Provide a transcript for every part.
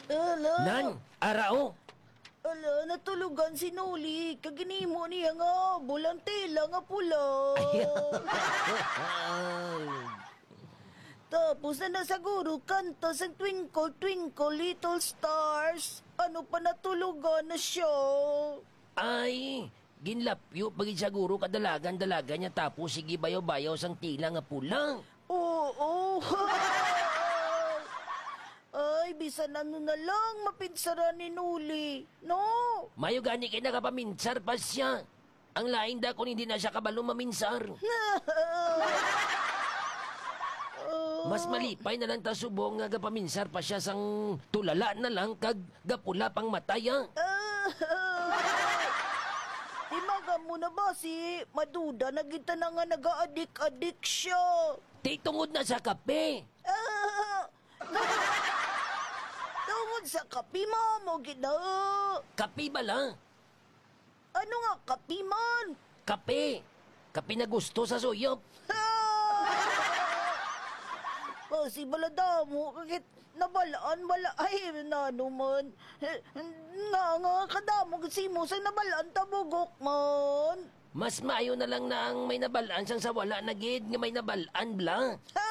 Ala, Nan, arao. ala, natulugan si Noli. Kaginimo niya nga, bulang tela nga pula. Tapos na nasaguro kanta sa Twinkle Twinkle Little Stars. Ano pa natulugan na siya? Ay, ginlapyo pagin siguro kadalagan-dalagan niya tapos sige bayaw-bayaw sang tila nga pulang. Oo. Ay, bisan ano na lang mapinsara ni Nuli. No? Mayo gani kay nakapaminsar pa siya. Ang lain da kung hindi na siya kabalo maminsar. Mas malipay na lang ta subong nga gapaminsar pa siya sang tulala na lang kag gapula pang mataya. Timaga mo na ba si Maduda na kita na nga nag-addict siya. Di tungod na sa kape. Tungod sa kapi mo, gina. Kape bala. Ano nga kapi man? Kape. Kape na gusto sa suyop. Si balada mo, kakit nabalaan, ay, nanuman. Nga, kadamo kasi mo sa nabalaan tabugok man. Mas maayo na lang na ang may nabalaan sang sa wala na gid nga may nabalaan bla.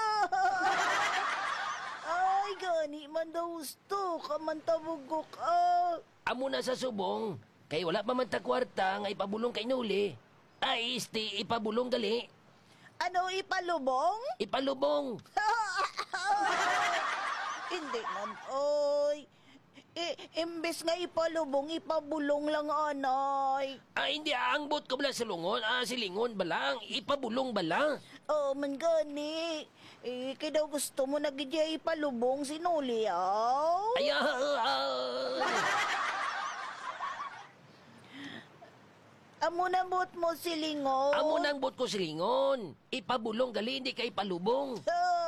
Ay, gani man daw gusto ka man tabugok, Amo na sa subong, kay wala pa man ta kwarta nga ipabulong kay Nuli. Ay, ipabulong gali. Ano, ipalubong? Ipalubong. Hindi man, oy. Imbes nga ipalubong, ipabulong lang, anay. Hindi ang bot ko bala sa lungon. Silingon balang. Ipabulong bala. Oh, man gani. Kaya daw gusto mo na gidya ipalubong si Noli, Ay, Amo na bot mo silingon. Amo nang bot ko silingon. Ipabulong gali, hindi ka ipalubong.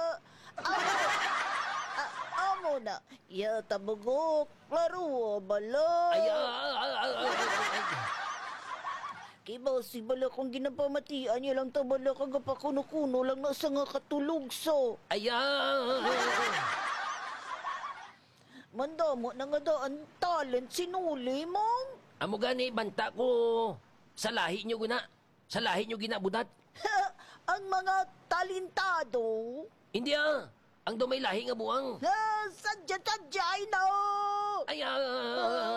Amo na. Ya, tabugok. Laro, bala. Ay, Kiba, si bala kung ginapamatian niya lang tabala kagapakuno-kuno lang na sa nga katulugso. ay, Mandamo na nga daan talent si Noli, mong. Amo gani, banta ko. Sa lahi nyo guna. Sa lahi nyo ginabudat. Ang mga talentado. Hindi Ang dumay lahi nga buwang. Sadya-sadya, I know. Ay,